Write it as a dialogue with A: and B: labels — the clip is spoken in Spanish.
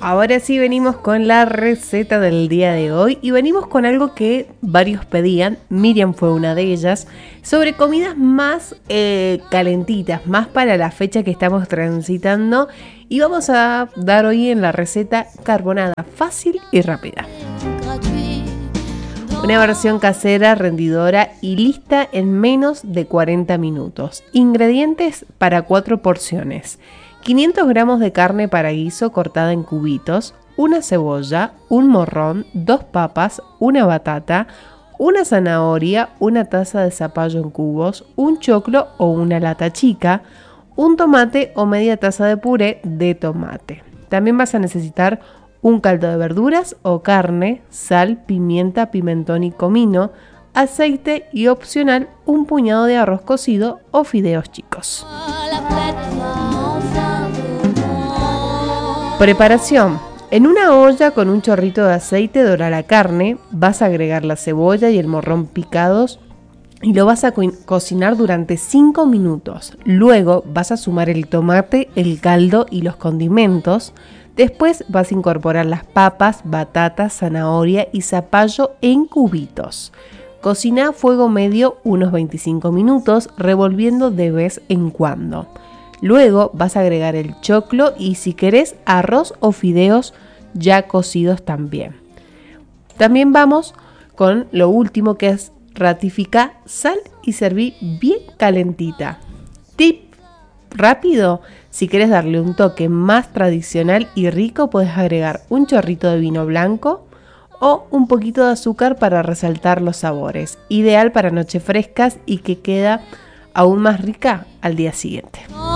A: Ahora sí venimos con la receta del día de hoy y venimos con algo que varios pedían, Miriam fue una de ellas, sobre comidas más calentitas, más para la fecha que estamos transitando, y vamos a dar hoy en la receta carbonada fácil y rápida. Una versión casera, rendidora y lista en menos de 40 minutos. Ingredientes para 4 porciones. 500 gramos de carne para guiso cortada en cubitos, una cebolla, un morrón, 2 papas, una batata, una zanahoria, una taza de zapallo en cubos, un choclo o una lata chica, un tomate o media taza de puré de tomate. También vas a necesitar un caldo de verduras o carne, sal, pimienta, pimentón y comino, aceite y opcional un puñado de arroz cocido o fideos chicos. Preparación. En una olla con un chorrito de aceite dora la carne, vas a agregar la cebolla y el morrón picados y lo vas a cocinar durante 5 minutos. Luego vas a sumar el tomate, el caldo y los condimentos. Después vas a incorporar las papas, batatas, zanahoria y zapallo en cubitos. Cocina a fuego medio unos 25 minutos, revolviendo de vez en cuando. Luego vas a agregar el choclo y si querés arroz o fideos ya cocidos también. También vamos con lo último, que es ratificar sal y serví bien calentita. Tip rápido: si querés darle un toque más tradicional y rico, puedes agregar un chorrito de vino blanco o un poquito de azúcar para resaltar los sabores. Ideal para noches frescas y que queda aún más rica al día siguiente.